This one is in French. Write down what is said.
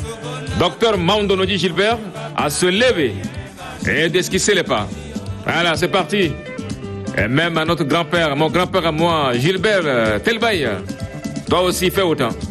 Docteur Maundonoji Gilbert à se lever et d'esquisser les pas. Voilà, c'est parti. Et même à notre grand-père, mon grand-père à moi, Gilbert Telbaï, toi aussi fais autant.